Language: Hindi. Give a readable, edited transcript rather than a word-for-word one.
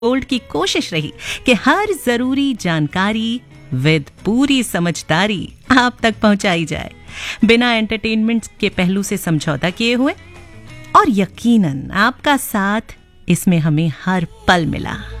गोल्ड की कोशिश रही कि हर जरूरी जानकारी विद पूरी समझदारी आप तक पहुंचाई जाए, बिना एंटरटेनमेंट के पहलू से समझौता किए हुए। और यकीनन आपका साथ इसमें हमें हर पल मिला।